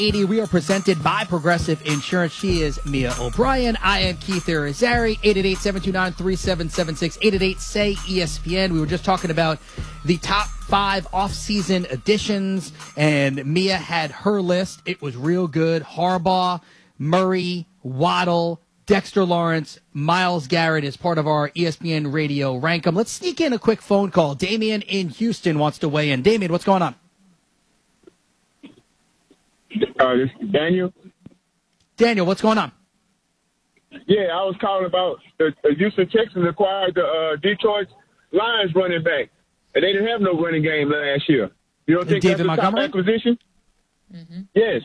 80. We are presented by Progressive Insurance. She is Mia O'Brien. I am Keith Irizarry. 888-729-3776. 888-SAY-ESPN. We were just talking about the top 5 off-season additions, and Mia had her list. It was real good. Harbaugh, Murray, Waddle, Dexter Lawrence, Myles Garrett is part of our ESPN Radio Rank 'em. Let's sneak in a quick phone call. Damien in Houston wants to weigh in. Damien, what's going on? This is Daniel. Daniel, what's going on? Yeah, I was calling about the Houston Texans acquired the Detroit Lions running back, and they didn't have no running game last year. You don't think David that's a top Montgomery? acquisition? Mm-hmm. Yes.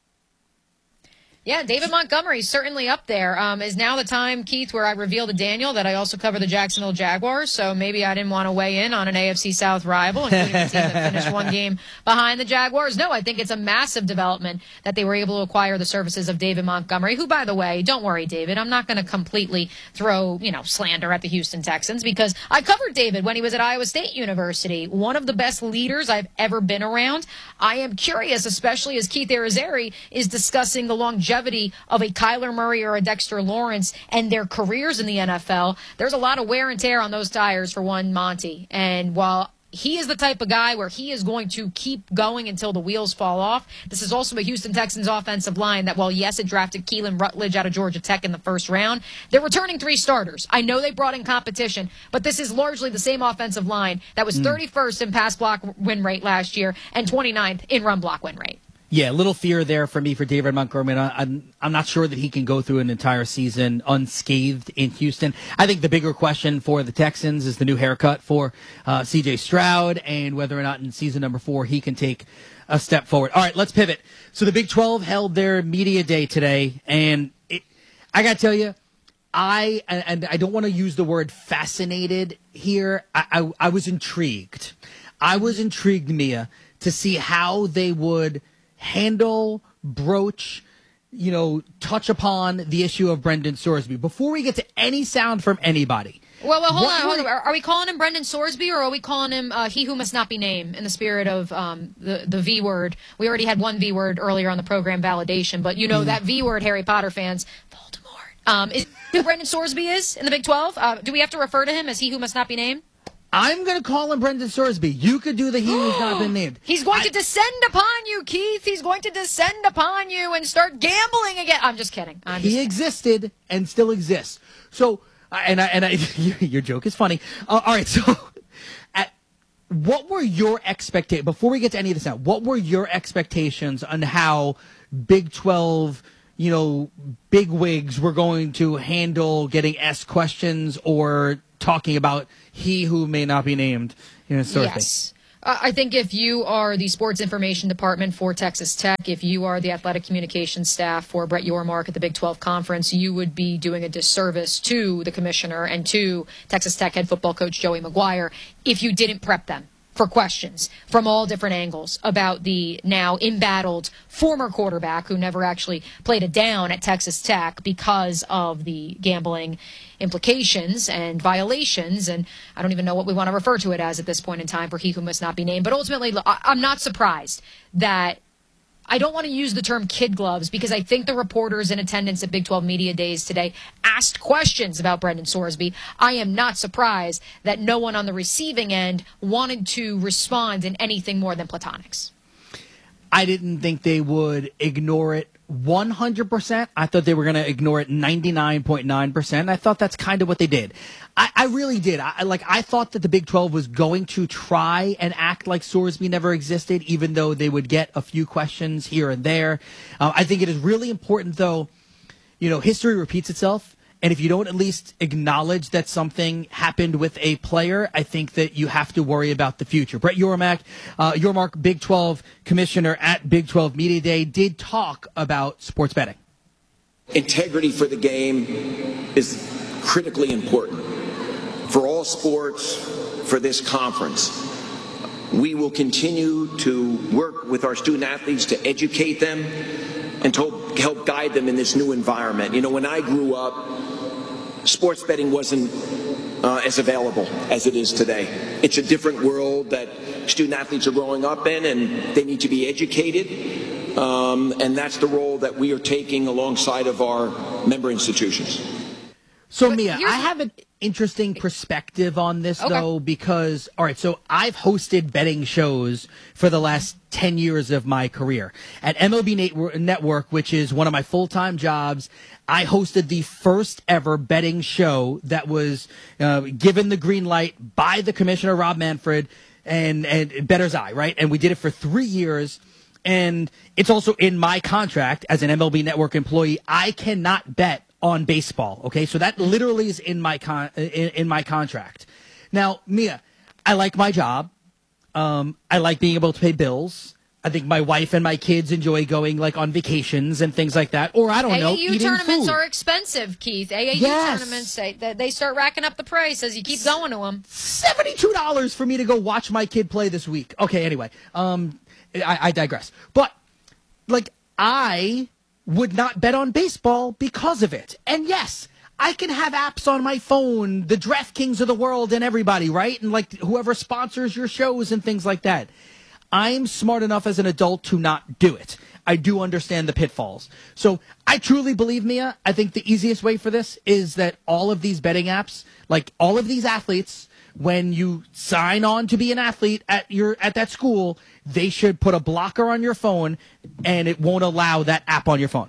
Yeah, David Montgomery's certainly up there. Is now the time, Keith, where I reveal to Daniel that I also cover the Jacksonville Jaguars, so maybe I didn't want to weigh in on an AFC South rival, including the team that finished one game behind the Jaguars. No, I think it's a massive development that they were able to acquire the services of David Montgomery, who, by the way, don't worry, David, I'm not going to completely throw, slander at the Houston Texans, because I covered David when he was at Iowa State University, one of the best leaders I've ever been around. I am curious, especially as Keith Irizarry is discussing the longevity of a Kyler Murray or a Dexter Lawrence and their careers in the NFL. There's a lot of wear and tear on those tires for one Monty. And while he is the type of guy where he is going to keep going until the wheels fall off, this is also a Houston Texans offensive line that, while yes, it drafted Keelan Rutledge out of Georgia Tech in the first round, they're returning 3 starters. I know they brought in competition, but this is largely the same offensive line that was 31st in pass block win rate last year and 29th in run block win rate. Yeah, a little fear there for me for David Montgomery. I'm not sure that he can go through an entire season unscathed in Houston. I think the bigger question for the Texans is the new haircut for C.J. Stroud and whether or not in season number 4 he can take a step forward. All right, let's pivot. So the Big 12 held their media day today, and I got to tell you, I don't want to use the word fascinated here. I was intrigued. I was intrigued, Mia, to see how they would handle, broach, touch upon the issue of Brendan Sorsby. Before we get to any sound from anybody. Well, hold on. Are we calling him Brendan Sorsby, or are we calling him he who must not be named, in the spirit of the V word? We already had one V word earlier on the program, validation, but that V word, Harry Potter fans, Voldemort. Is who Brendan Sorsby is in the Big 12? Do we have to refer to him as he who must not be named? I'm going to call him Brendan Sorsby. You could do the he who's not been named. He's going to descend upon you, Keith. He's going to descend upon you and start gambling again. I'm just kidding. He existed and still exists. So, your joke is funny. All right, so what were your expectations, before we get to any of this out, what were your expectations on how Big 12, big wigs were going to handle getting asked questions or talking about he who may not be named, sort of thing? I think if you are the sports information department for Texas Tech, if you are the athletic communications staff for Brett Yormark at the Big 12 Conference, you would be doing a disservice to the commissioner and to Texas Tech head football coach Joey McGuire if you didn't prep them for questions from all different angles about the now embattled former quarterback who never actually played a down at Texas Tech because of the gambling implications and violations. And I don't even know what we want to refer to it as at this point in time for he who must not be named. But ultimately, I'm not surprised that I don't want to use the term kid gloves, because I think the reporters in attendance at Big 12 Media Days today asked questions about Brendan Sorsby. I am not surprised that no one on the receiving end wanted to respond in anything more than platonics. I didn't think they would ignore it 100%. I thought they were going to ignore it 99.9%. I thought that's kind of what they did. I really did. I thought that the Big 12 was going to try and act like Sorsby never existed, even though they would get a few questions here and there. I think it is really important, though. History repeats itself. And if you don't at least acknowledge that something happened with a player, I think that you have to worry about the future. Brett Yormark, Big 12 commissioner at Big 12 Media Day, did talk about sports betting. Integrity for the game is critically important for all sports, for this conference. We will continue to work with our student athletes to educate them and to help guide them in this new environment. When I grew up, sports betting wasn't as available as it is today. It's a different world that student athletes are growing up in, and they need to be educated. and that's the role that we are taking alongside of our member institutions. So, Mia, I have an interesting perspective on this, though, because, all right, so I've hosted betting shows for the last 10 years of my career. At MLB Network, which is one of my full-time jobs, I hosted the first ever betting show that was given the green light by the commissioner, Rob Manfred, and Bettor's Eye, right? And we did it for 3 years. And it's also in my contract as an MLB Network employee. I cannot bet on baseball. Okay. So that literally is in my in my contract. Now, Mia, I like my job. I like being able to pay bills. I think my wife and my kids enjoy going like on vacations and things like that. Or I don't know, eating tournaments food. Are expensive, Keith. AAU tournaments, they start racking up the price as you keep going to them. $72 for me to go watch my kid play this week. Okay. Anyway, I digress. But like I would not bet on baseball because of it. And yes, I can have apps on my phone, the DraftKings of the world and everybody, right? And like whoever sponsors your shows and things like that. I'm smart enough as an adult to not do it. I do understand the pitfalls. So I truly believe, Mia, I think the easiest way for this is that all of these betting apps, like all of these athletes, when you sign on to be an athlete at that school, they should put a blocker on your phone and it won't allow that app on your phone.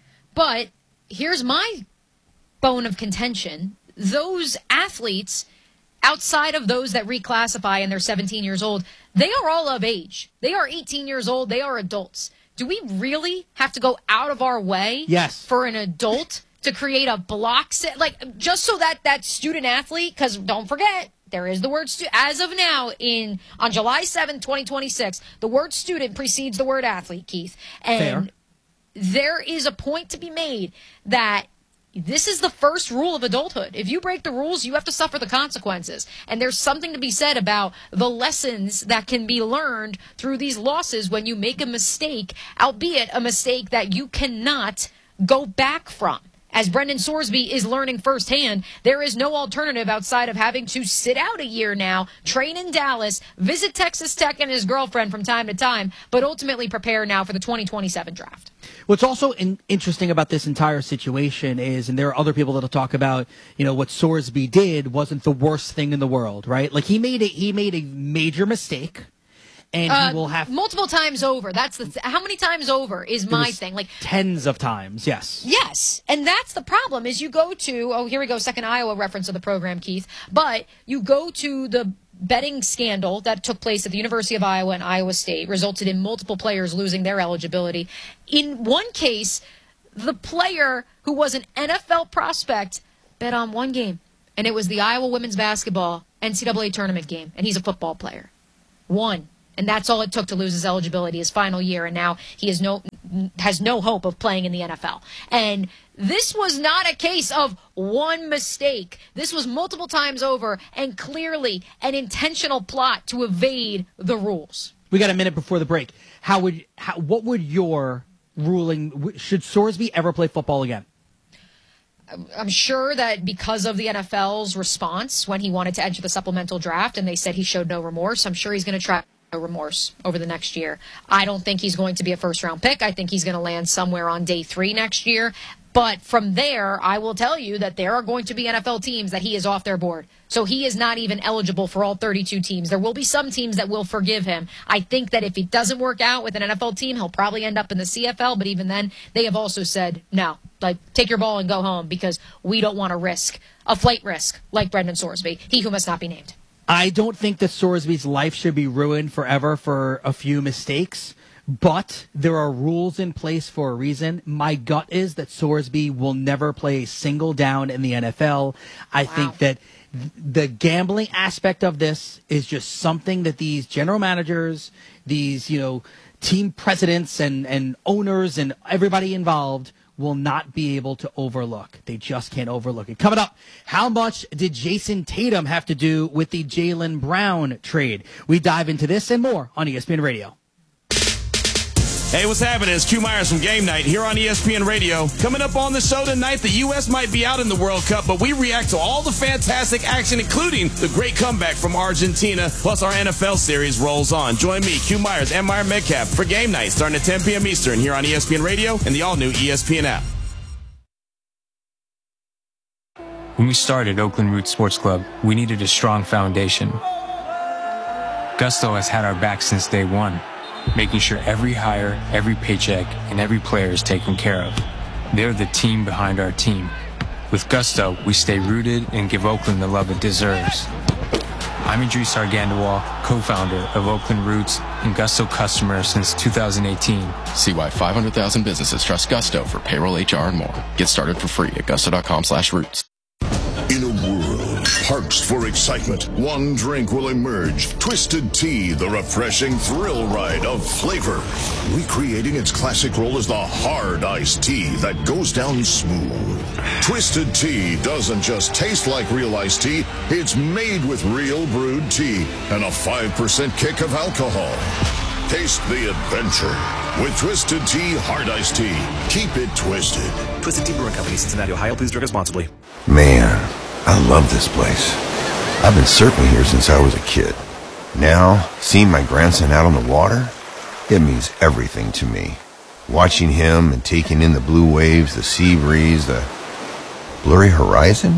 But here's my bone of contention. Those athletes, outside of those that reclassify and they're 17 years old, they are all of age. They are 18 years old. They are adults. Do we really have to go out of our way for an adult to create a block set? Like, just so that student athlete, because don't forget, there is the word as of now on July 7th, 2026, the word student precedes the word athlete, Keith. And there is a point to be made that this is the first rule of adulthood. If you break the rules, you have to suffer the consequences. And there's something to be said about the lessons that can be learned through these losses when you make a mistake, albeit a mistake that you cannot go back from. As Brendan Sorsby is learning firsthand, there is no alternative outside of having to sit out a year now, train in Dallas, visit Texas Tech and his girlfriend from time to time, but ultimately prepare now for the 2027 draft. What's also interesting about this entire situation is, and there are other people that'll talk about, what Sorsby did wasn't the worst thing in the world, right? Like he made a major mistake. And he will have multiple times over. That's how many times over is my thing. Like tens of times. Yes. And that's the problem is you go to, here we go, second Iowa reference of the program, Keith. But you go to the betting scandal that took place at the University of Iowa and Iowa State, resulted in multiple players losing their eligibility. In one case, the player who was an NFL prospect bet on one game, and it was the Iowa women's basketball NCAA tournament game, and he's a football player. One. And that's all it took to lose his eligibility his final year, and now he has no hope of playing in the NFL. And this was not a case of one mistake. This was multiple times over and clearly an intentional plot to evade the rules. We got a minute before the break. What would your ruling, should Sorsby ever play football again? I'm sure that because of the NFL's response when he wanted to enter the supplemental draft and they said he showed no remorse, I'm sure he's going to try remorse over the next year. I don't think he's going to be a first-round pick. I think he's going to land somewhere on day 3 next year. But from there, I will tell you that there are going to be NFL teams that he is off their board. So he is not even eligible for all 32 teams. There will be some teams that will forgive him. I think that if it doesn't work out with an NFL team, he'll probably end up in the CFL. But even then, they have also said, no, like take your ball and go home because we don't want to risk a flight risk like Brendan Sorsby, he who must not be named. I don't think that Sorsby's life should be ruined forever for a few mistakes, but there are rules in place for a reason. My gut is that Sorsby will never play a single down in the NFL. I think that the gambling aspect of this is just something that these general managers, these, team presidents and owners and everybody involved will not be able to overlook. They just can't overlook it. Coming up, how much did Jason Tatum have to do with the Jaylen Brown trade? We dive into this and more on ESPN Radio. Hey, what's happening? It's Q Myers from Game Night here on ESPN Radio. Coming up on the show tonight, the U.S. might be out in the World Cup, but we react to all the fantastic action, including the great comeback from Argentina, plus our NFL series rolls on. Join me, Q Myers, and Meyer Metcalf for Game Night starting at 10 p.m. Eastern here on ESPN Radio and the all-new ESPN app. When we started Oakland Roots Sports Club, we needed a strong foundation. Gusto has had our back since day one, making sure every hire, every paycheck, and every player is taken care of. They're the team behind our team. With Gusto, we stay rooted and give Oakland the love it deserves. I'm Idris Argandawal, co-founder of Oakland Roots and Gusto customer since 2018. See why 500,000 businesses trust Gusto for payroll, HR, and more. Get started for free at gusto.com/roots. In a world parched for excitement, one drink will emerge. Twisted Tea, the refreshing thrill ride of flavor. Recreating its classic role as the hard iced tea that goes down smooth. Twisted Tea doesn't just taste like real iced tea, it's made with real brewed tea and a 5% kick of alcohol. Taste the adventure with Twisted Tea Hard Iced Tea. Keep it twisted. Twisted Tea Brewing Company, Cincinnati, Ohio. Please drink responsibly. Man, I love this place. I've been surfing here since I was a kid. Now, seeing my grandson out on the water, it means everything to me. Watching him and taking in the blue waves, the sea breeze, the blurry horizon.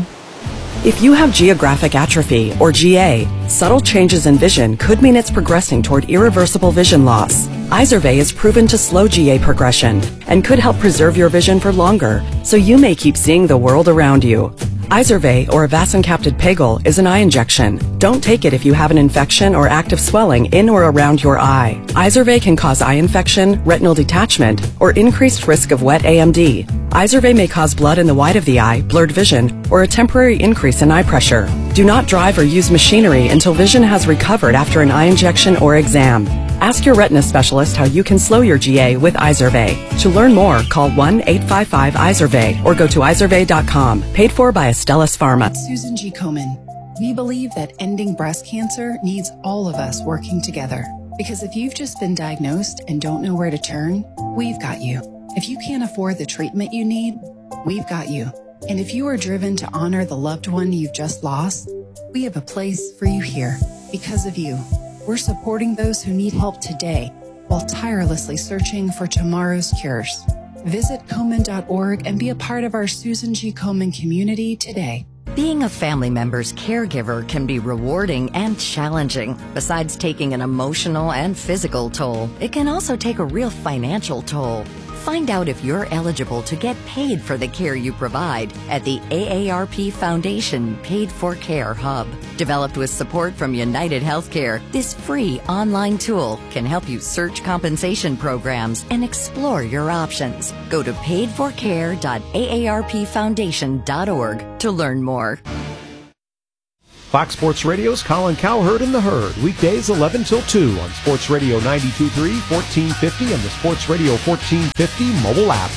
If you have geographic atrophy, or GA, subtle changes in vision could mean it's progressing toward irreversible vision loss. Izervay is proven to slow GA progression and could help preserve your vision for longer, so you may keep seeing the world around you. Izervay, or avacincaptad pegol, is an eye injection. Don't take it if you have an infection or active swelling in or around your eye. Izervay can cause eye infection, retinal detachment, or increased risk of wet AMD. Izervay may cause blood in the white of the eye, blurred vision, or a temporary increase in eye pressure. Do not drive or use machinery until vision has recovered after an eye injection or exam. Ask your retina specialist how you can slow your GA with Izervay. To learn more, call 1-855-IZERVAY or go to izervay.com. Paid for by Astellas Pharma. Susan G. Komen. We believe that ending breast cancer needs all of us working together. Because if you've just been diagnosed and don't know where to turn, we've got you. If you can't afford the treatment you need, we've got you. And if you are driven to honor the loved one you've just lost, we have a place for you here because of you. We're supporting those who need help today while tirelessly searching for tomorrow's cures. Visit Komen.org and be a part of our Susan G. Komen community today. Being a family member's caregiver can be rewarding and challenging. Besides taking an emotional and physical toll, it can also take a real financial toll. Find out if you're eligible to get paid for the care you provide at the AARP Foundation Paid for Care Hub. Developed with support from United Healthcare, this free online tool can help you search compensation programs and explore your options. Go to paidforcare.aarpfoundation.org to learn more. Fox Sports Radio's Colin Cowherd and the Herd, weekdays 11 till 2 on Sports Radio 92.3, 1450, and the Sports Radio 1450 mobile app.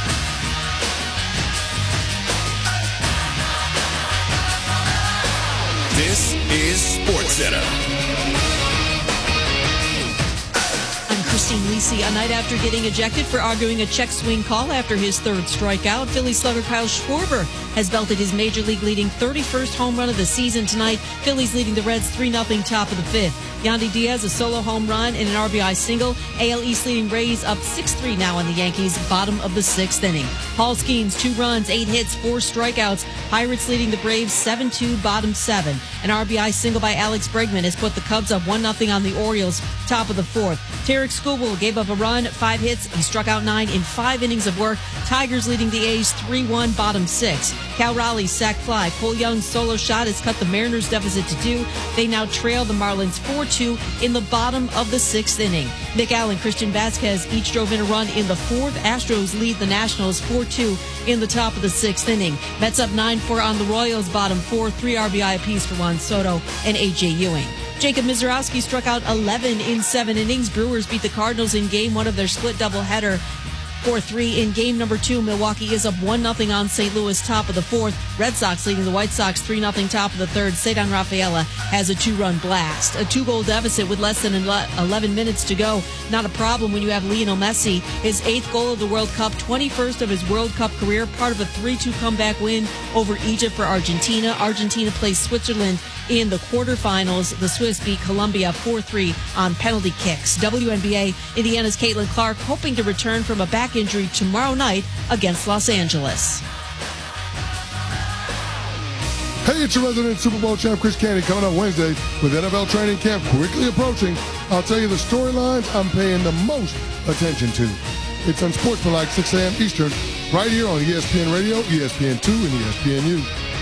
This is SportsCenter. Christine Lisi, a night after getting ejected for arguing a check swing call after his third strikeout, Philly slugger Kyle Schwarber has belted his major league leading 31st home run of the season tonight. Phillies leading the Reds 3-0 top of the fifth. Yandy Diaz, a solo home run and an RBI single. AL East leading Rays up 6-3 now on the Yankees, bottom of the sixth inning. Paul Skeens, 2 runs, 8 hits, 4 strikeouts. Pirates leading the Braves 7-2, bottom 7. An RBI single by Alex Bregman has put the Cubs up 1-0 on the Orioles, top of the fourth. Tarek Skubal gave up a run, 5 hits. He struck out 9 in 5 innings of work. Tigers leading the A's 3-1, bottom 6. Cal Raleigh's sac fly. Cole Young's solo shot has cut the Mariners' deficit to 2. They now trail the Marlins 4-2 in the bottom of the 6th inning. Nick Allen, Christian Vasquez each drove in a run in the 4th. Astros lead the Nationals 4-2 in the top of the 6th inning. Mets up 9-4 on the Royals, bottom 4. 3 RBI apiece for Juan Soto and A.J. Ewing. Jacob Mizorowski struck out 11 in 7 innings. Brewers beat the Cardinals in Game 1 of their split doubleheader 4-3 in game number 2. Milwaukee is up 1-0 on St. Louis, top of the 4th. Red Sox leading the White Sox 3-0 top of the 3rd. Cedar Rafaela has a 2-run blast. A 2-goal deficit with less than 11 minutes to go. Not a problem when you have Lionel Messi. His 8th goal of the World Cup, 21st of his World Cup career, part of a 3-2 comeback win over Egypt for Argentina. Argentina plays Switzerland in the quarterfinals. The Swiss beat Colombia 4-3 on penalty kicks. WNBA, Indiana's Caitlin Clark hoping to return from a back injury tomorrow night against Los Angeles. Hey, it's your resident Super Bowl champ Chris Canty coming up Wednesday with NFL training camp quickly approaching. I'll tell you the storylines I'm paying the most attention to. It's Unsportsmanlike, 6 a.m. Eastern, right here on ESPN Radio, ESPN2, and ESPNU.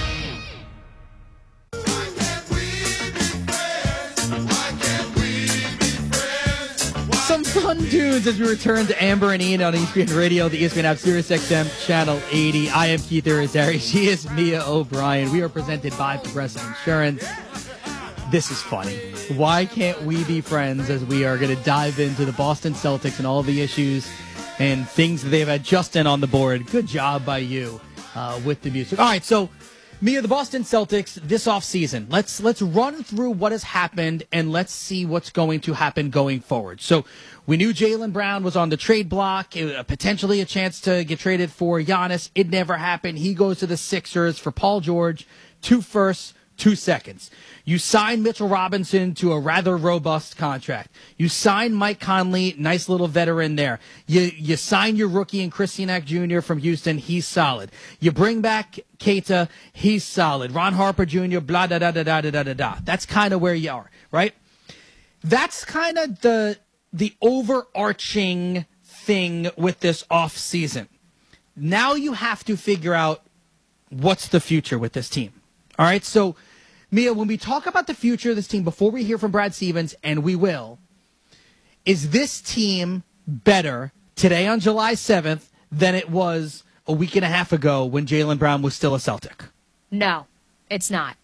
Some fun tunes as we return to Amber and Ian on ESPN Radio, the ESPN app, Sirius XM, Channel 80. I am Keith Irizarry. She is Mia O'Brien. We are presented by Progressive Insurance. This is funny. Why can't we be friends as we are going to dive into the Boston Celtics and all the issues and things that they've had Justin on the board. Good job by you with the music. All right, so Mia, the Boston Celtics this offseason. Let's run through what has happened and let's see what's going to happen going forward. So we knew Jaylen Brown was on the trade block, potentially a chance to get traded for Giannis. It never happened. He goes to the Sixers for Paul George, 2 firsts, 2 seconds. You sign Mitchell Robinson to a rather robust contract. You sign Mike Conley, nice little veteran there. You sign your rookie in Christian Jr. from Houston. He's solid. You bring back Keita. He's solid. Ron Harper Jr., blah, da, da, da, da, da, da, da, da. That's kind of where you are, right? That's kind of the overarching thing with this offseason. Now you have to figure out what's the future with this team. All right, so Mia, when we talk about the future of this team, before we hear from Brad Stevens, and we will, is this team better today on July 7th than it was a week and a half ago when Jaylen Brown was still a Celtic? No, it's not.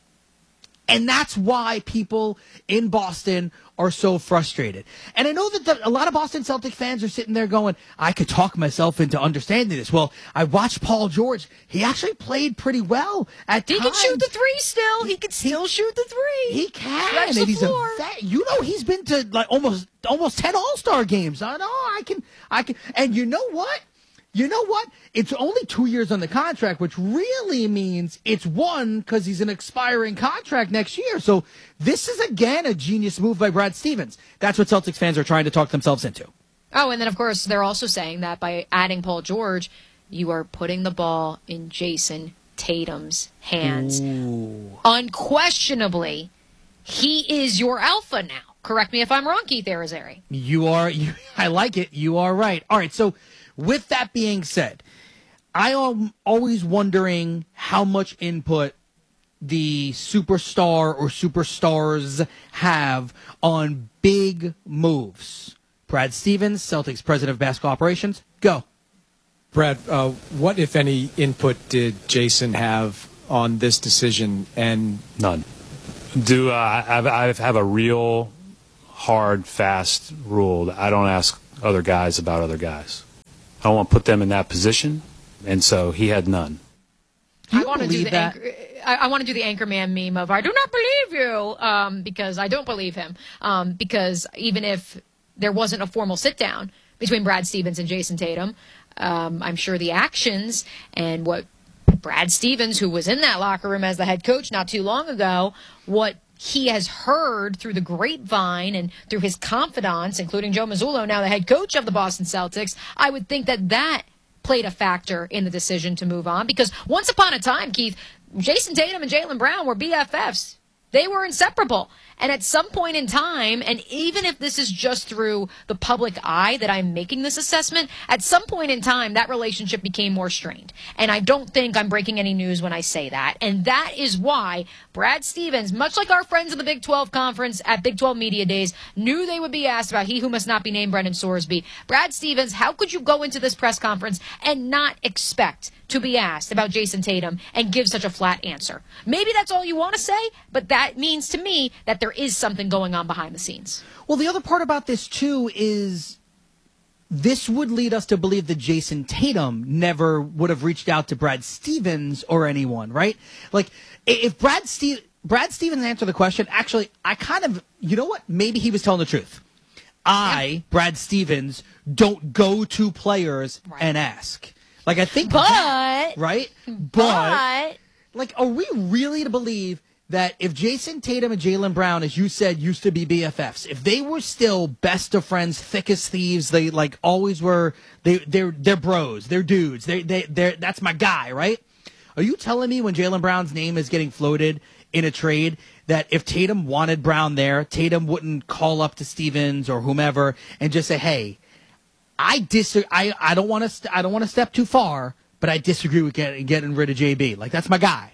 And that's why people in Boston are so frustrated. And I know that a lot of Boston Celtic fans are sitting there going, I could talk myself into understanding this. Well, I watched Paul George. He actually played pretty well at times. He can shoot the three still. He can still shoot the three. He can. Stretch the floor. He's been to like almost 10 All-Star games. I know I can. And you know what? It's only 2 years on the contract, which really means it's one because he's an expiring contract next year. So this is, again, a genius move by Brad Stevens. That's what Celtics fans are trying to talk themselves into. Oh, and then, of course, they're also saying that by adding Paul George, you are putting the ball in Jason Tatum's hands. Ooh. Unquestionably, he is your alpha now. Correct me if I'm wrong, Keith Irizarry. I like it. You are right. All right, so with that being said, I am always wondering how much input the superstar or superstars have on big moves. Brad Stevens, Celtics president of basketball operations, go. Brad, what, if any, input did Jason have on this decision? And none. I have a real hard, fast rule that I don't ask other guys about other guys. I don't want to put them in that position, and so he had none. I want to do the Anchorman meme of "I do not believe you" because I don't believe him. Because even if there wasn't a formal sit down between Brad Stevens and Jason Tatum, I'm sure the actions and what Brad Stevens, who was in that locker room as the head coach not too long ago, what he has heard through the grapevine and through his confidants, including Joe Mazzulla, now the head coach of the Boston Celtics, I would think that played a factor in the decision to move on. Because once upon a time, Keith, Jason Tatum and Jaylen Brown were BFFs. They were inseparable. And at some point in time, and even if this is just through the public eye that I'm making this assessment, at some point in time, that relationship became more strained. And I don't think I'm breaking any news when I say that. And that is why Brad Stevens, much like our friends in the Big 12 Conference at Big 12 Media Days, knew they would be asked about he who must not be named, Brendan Sorsby. Brad Stevens, how could you go into this press conference and not expect to be asked about Jason Tatum and give such a flat answer? Maybe that's all you want to say, but that means to me that there is something going on behind the scenes. Well, the other part about this, too, is this would lead us to believe that Jason Tatum never would have reached out to Brad Stevens or anyone, right? Like, if Brad Stevens answered the question, actually, I kind of, you know what? Maybe he was telling the truth. Brad Stevens, don't go to players and ask. Like, I think right? But, like, are we really to believe that if Jason Tatum and Jaylen Brown, as you said, used to be BFFs, if they were still best of friends, thick as thieves, they like always were, they're bros, they're dudes, they're that's my guy, right? Are you telling me when Jaylen Brown's name is getting floated in a trade that if Tatum wanted Brown there, Tatum wouldn't call up to Stevens or whomever and just say, "Hey, I don't want to step too far, but I disagree with getting rid of JB. Like, that's my guy."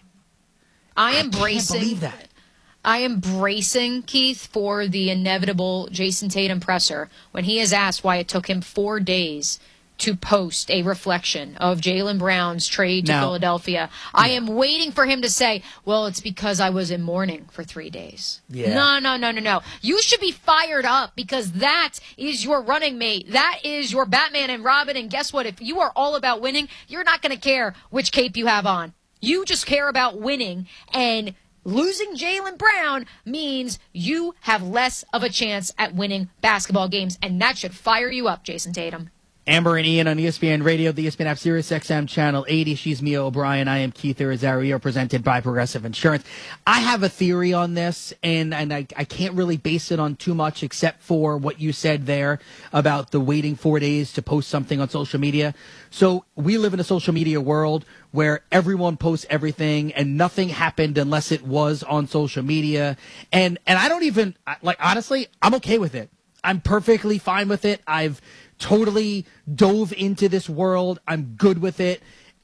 I can't believe that. I am bracing, Keith, for the inevitable Jason Tatum presser when he is asked why it took him 4 days to post a reflection of Jaylen Brown's trade to Philadelphia. I am waiting for him to say, well, it's because I was in mourning for 3 days. Yeah. No. You should be fired up because that is your running mate. That is your Batman and Robin. And guess what? If you are all about winning, you're not going to care which cape you have on. You just care about winning, and losing Jaylen Brown means you have less of a chance at winning basketball games, and that should fire you up, Jason Tatum. Amber and Ian on ESPN Radio, the ESPN app, Sirius XM Channel 80. She's Mia O'Brien. I am Keith Irizarry. We are presented by Progressive Insurance. I have a theory on this, and I can't really base it on too much except for what you said there about the waiting 4 days to post something on social media. So we live in a social media world where everyone posts everything and nothing happened unless it was on social media. And I don't even, like, honestly, I'm okay with it. I'm perfectly fine with it. I've totally dove into this world. I'm good with it.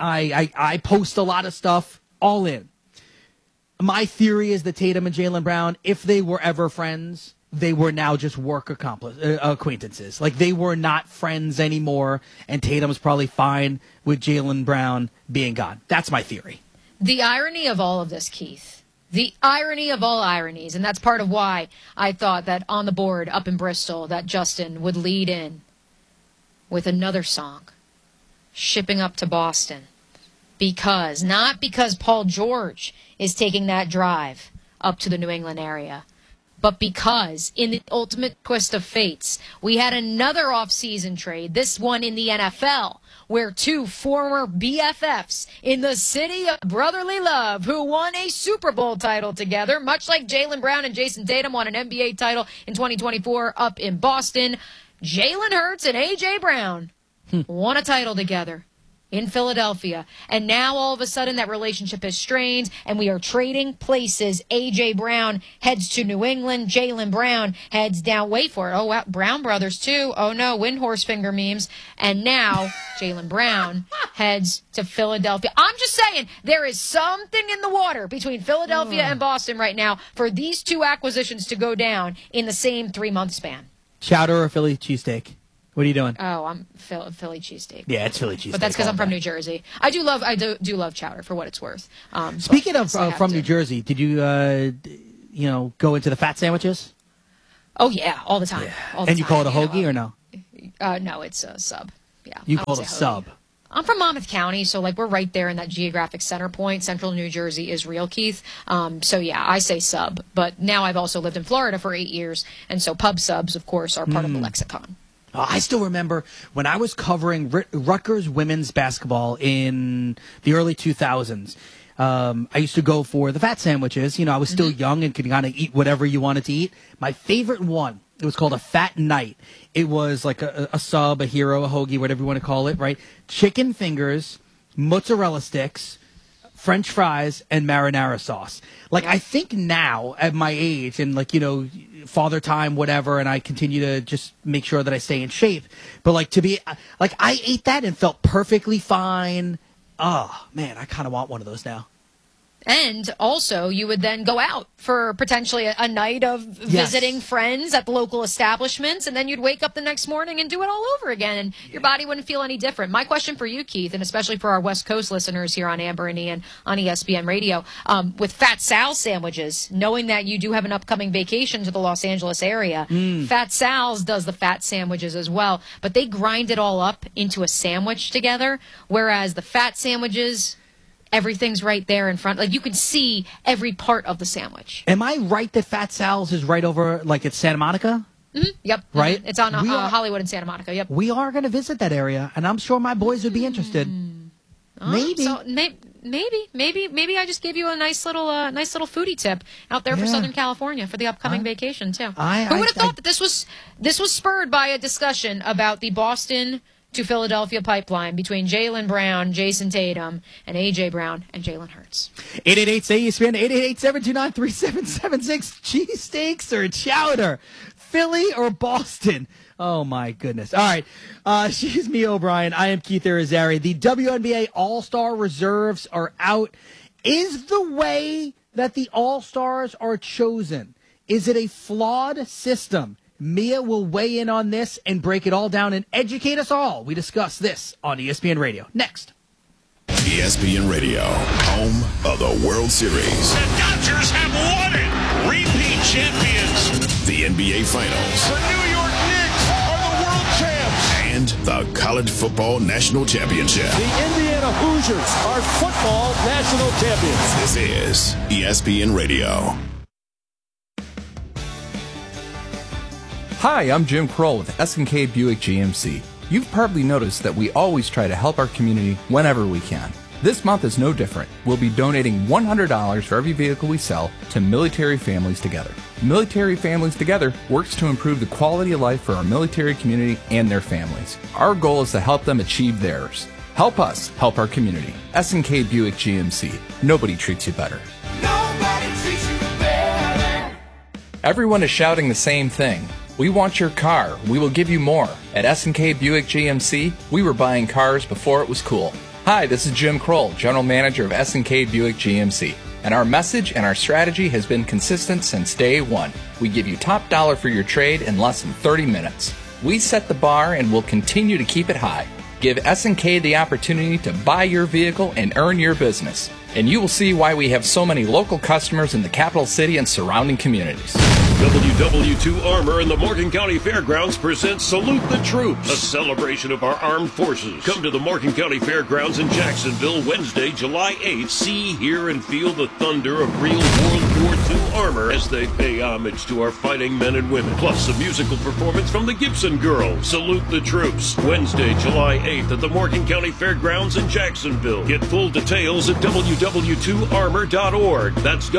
I post a lot of stuff, all in. My theory is that Tatum and Jaylen Brown, if they were ever friends, they were now just work acquaintances. Like, they were not friends anymore, and Tatum's probably fine with Jaylen Brown being gone. That's my theory. The irony of all of this, Keith, the irony of all ironies, and that's part of why I thought that on the board up in Bristol that Justin would lead in with another song, Shipping Up to Boston. Not because Paul George is taking that drive up to the New England area, but because in the ultimate twist of fates, we had another off-season trade, this one in the NFL, where two former BFFs in the city of brotherly love who won a Super Bowl title together, much like Jaylen Brown and Jason Tatum won an NBA title in 2024 up in Boston, Jalen Hurts and A.J. Brown won a title together in Philadelphia. And now all of a sudden that relationship is strained and we are trading places. A.J. Brown heads to New England. Jaylen Brown heads down. Wait for it. Oh, wow. Brown brothers too. Oh no, Windhorse finger memes. And now Jaylen Brown heads to Philadelphia. I'm just saying there is something in the water between Philadelphia and Boston right now for these two acquisitions to go down in the same 3-month span. Chowder or Philly cheesesteak? What are you doing? Oh, I'm Philly cheesesteak. Yeah, it's Philly cheesesteak. But that's because I'm from New Jersey. I do love chowder for what it's worth. Speaking of from New Jersey, did you go into the fat sandwiches? Oh yeah, all the time. Yeah. All the and you time. call it a hoagie or no? No, it's a sub. Yeah, you call it a sub. I'm from Monmouth County, so like we're right there in that geographic center point. Central New Jersey is real, Keith. So yeah, I say sub. But now I've also lived in Florida for 8 years, and so pub subs, of course, are part of the lexicon. I still remember when I was covering Rutgers women's basketball in the early 2000s. I used to go for the fat sandwiches. You know, I was still young and could kind of eat whatever you wanted to eat. My favorite one, it was called a Fat Night. It was like a sub, a hero, a hoagie, whatever you want to call it, right? Chicken fingers, mozzarella sticks, French fries, and marinara sauce. Like, I think now at my age and like, you know, father time, whatever, and I continue to just make sure that I stay in shape. But like to be like, I ate that and felt perfectly fine. Oh man, I kind of want one of those now. And also, you would then go out for potentially a night of visiting friends at the local establishments, and then you'd wake up the next morning and do it all over again, and your body wouldn't feel any different. My question for you, Keith, and especially for our West Coast listeners here on Amber and Ian on ESPN Radio, with Fat Sal's sandwiches, knowing that you do have an upcoming vacation to the Los Angeles area, Fat Sal's does the fat sandwiches as well, but they grind it all up into a sandwich together, whereas the fat sandwiches, everything's right there in front. Like, you can see every part of the sandwich. Am I right that Fat Sal's is right over, like, it's Santa Monica? Mm-hmm. Yep. Right? Mm-hmm. It's on Hollywood and Santa Monica. Yep. We are going to visit that area, and I'm sure my boys would be interested. Maybe. So maybe I just gave you a nice little foodie tip out there for Southern California for the upcoming vacation too. Who would have thought that this was spurred by a discussion about the Boston to Philadelphia pipeline between Jaylen Brown, Jason Tatum, and A.J. Brown and Jalen Hurts. 888-ESPN, 888-729-3776. Cheesesteaks or chowder? Philly or Boston? Oh, my goodness. All right. She's me, O'Brien. I am Keith Irizarry. The WNBA All-Star reserves are out. Is the way that the All-Stars are chosen, is it a flawed system? Mia will weigh in on this and break it all down and educate us all. We discuss this on ESPN Radio. Next. ESPN Radio, home of the World Series. The Dodgers have won it! Repeat champions! The NBA Finals. The New York Knicks are the world champs! And the College Football National Championship. The Indiana Hoosiers are football national champions. This is ESPN Radio. Hi, I'm Jim Kroll with S&K Buick GMC. You've probably noticed that we always try to help our community whenever we can. This month is no different. We'll be donating $100 for every vehicle we sell to Military Families Together. Military Families Together works to improve the quality of life for our military community and their families. Our goal is to help them achieve theirs. Help us help our community. S&K Buick GMC. Nobody treats you better. Nobody treats you better. Everyone is shouting the same thing. We want your car. We will give you more. At S&K Buick GMC, we were buying cars before it was cool. Hi, this is Jim Kroll, General Manager of S&K Buick GMC. And our message and our strategy has been consistent since day one. We give you top dollar for your trade in less than 30 minutes. We set the bar and will continue to keep it high. Give S&K the opportunity to buy your vehicle and earn your business. And you will see why we have so many local customers in the capital city and surrounding communities. WW2 Armor and the Morgan County Fairgrounds presents Salute the Troops, a celebration of our armed forces. Come to the Morgan County Fairgrounds in Jacksonville Wednesday, July 8th. See, hear, and feel the thunder of real World War II armor as they pay homage to our fighting men and women. Plus a musical performance from the Gibson Girls. Salute the Troops, Wednesday, July 8th at the Morgan County Fairgrounds in Jacksonville. Get full details at www.armor.org. That's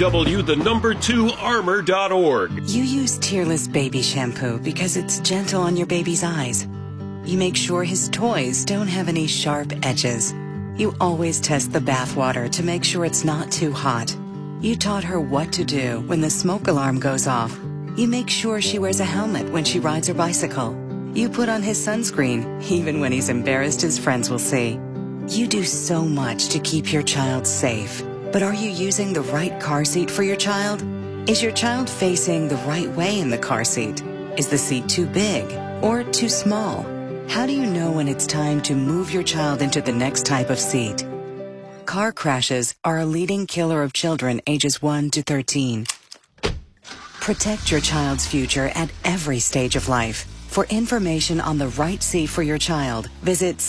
www.2armor.org. You use Tearless baby shampoo because it's gentle on your baby's eyes. You make sure his toys don't have any sharp edges. You always test the bathwater to make sure it's not too hot. You taught her what to do when the smoke alarm goes off. You make sure she wears a helmet when she rides her bicycle. You put on his sunscreen, even when he's embarrassed his friends will see. You do so much to keep your child safe. But are you using the right car seat for your child? Is your child facing the right way in the car seat? Is the seat too big or too small? How do you know when it's time to move your child into the next type of seat? Car crashes are a leading killer of children ages 1 to 13. Protect your child's future at every stage of life. For information on the right seat for your child, visit